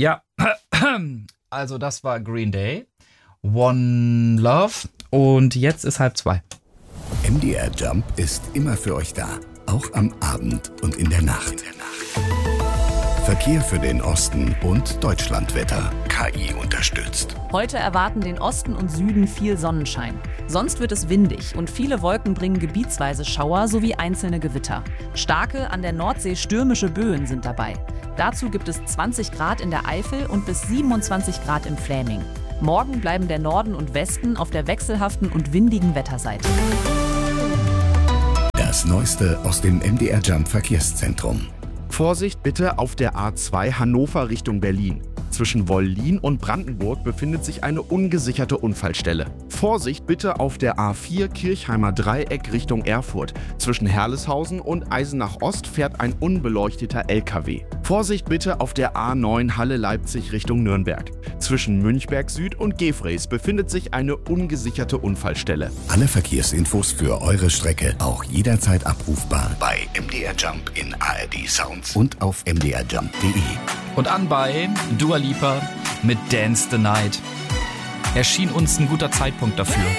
Ja, also das war Green Day, One Love und jetzt ist 1:30. MDR Jump ist immer für euch da, auch am Abend und in der Nacht. Verkehr für den Osten und Deutschlandwetter. KI unterstützt. Heute erwarten den Osten und Süden viel Sonnenschein. Sonst wird es windig und viele Wolken bringen gebietsweise Schauer sowie einzelne Gewitter. Starke, an der Nordsee stürmische Böen sind dabei. Dazu gibt es 20 Grad in der Eifel und bis 27 Grad im Fläming. Morgen bleiben der Norden und Westen auf der wechselhaften und windigen Wetterseite. Das Neueste aus dem MDR Jump Verkehrszentrum. Vorsicht bitte auf der A2 Hannover Richtung Berlin. Zwischen Wollin und Brandenburg befindet sich eine ungesicherte Unfallstelle. Vorsicht bitte auf der A4 Kirchheimer Dreieck Richtung Erfurt. Zwischen Herleshausen und Eisenach Ost fährt ein unbeleuchteter LKW. Vorsicht bitte auf der A9 Halle-Leipzig Richtung Nürnberg. Zwischen Münchberg Süd und Gefrees befindet sich eine ungesicherte Unfallstelle. Alle Verkehrsinfos für eure Strecke auch jederzeit abrufbar bei MDR Jump in ARD Sounds und auf mdrjump.de. Und anbei Dua Lipa mit Dance the Night. Erschien uns ein guter Zeitpunkt dafür.